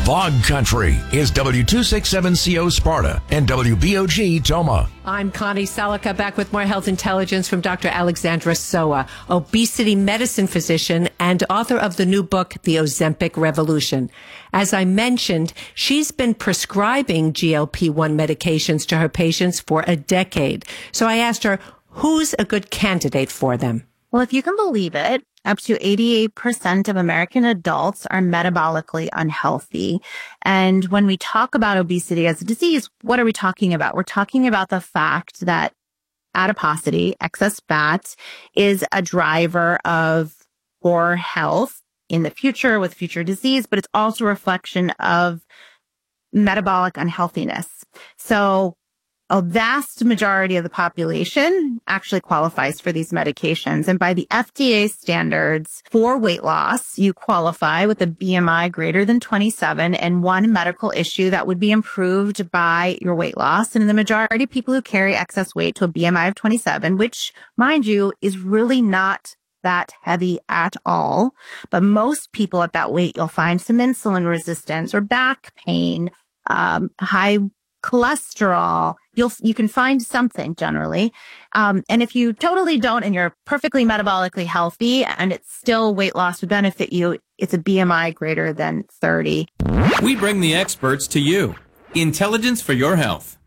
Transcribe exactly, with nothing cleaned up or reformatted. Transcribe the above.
Fog Country is W two sixty-seven C O Sparta and W B O G Toma. I'm Connie Salika, back with more health intelligence from Doctor Alexandra Soa, obesity medicine physician and author of the new book, The Ozempic Revolution. As I mentioned, she's been prescribing G L P one medications to her patients for a decade. So I asked her, who's a good candidate for them? Well, if you can believe it, up to eighty-eight percent of American adults are metabolically unhealthy. And when we talk about obesity as a disease, what are we talking about? We're talking about the fact that adiposity, excess fat, is a driver of poor health in the future with future disease, but it's also a reflection of metabolic unhealthiness. So a vast majority of the population actually qualifies for these medications. And by the F D A standards for weight loss, you qualify with a B M I greater than twenty-seven and one medical issue that would be improved by your weight loss. And the majority of people who carry excess weight to a B M I of twenty-seven, which, mind you, is really not that heavy at all. But most people at that weight, you'll find some insulin resistance or back pain, um, high cholesterol. You'll, you can find something generally. Um, and if you totally don't and you're perfectly metabolically healthy and it's still weight loss would benefit you, it's a B M I greater than thirty. We bring the experts to you. Intelligence for your health.